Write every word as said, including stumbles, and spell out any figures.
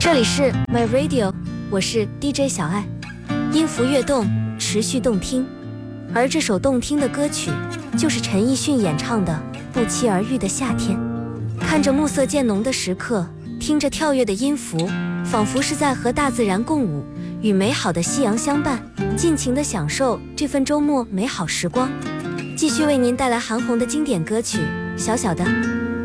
这里是 My Radio， 我是 D J 小爱，音符跃动，持续动听。而这首动听的歌曲，就是陈奕迅演唱的《不期而遇的夏天》。看着暮色渐浓的时刻，听着跳跃的音符，仿佛是在和大自然共舞，与美好的夕阳相伴，尽情地享受这份周末美好时光。继续为您带来韩红的经典歌曲《小小的》。